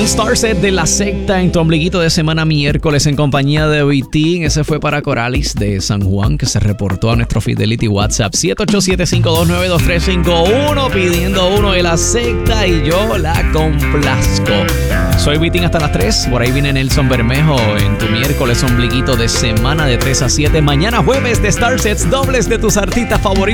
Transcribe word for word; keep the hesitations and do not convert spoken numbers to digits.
Star Set de La Secta en tu ombliguito de semana miércoles en compañía de Vitín. Ese fue para Coralis de San Juan, que se reportó a nuestro Fidelity WhatsApp siete ocho siete, cinco dos nueve, dos tres cinco uno pidiendo uno de La Secta y yo la complazco. Soy Vitín hasta las tres. Por ahí viene Nelson Bermejo en tu miércoles ombliguito de semana de tres a siete. Mañana jueves de Star Sets dobles de tus artistas favoritos.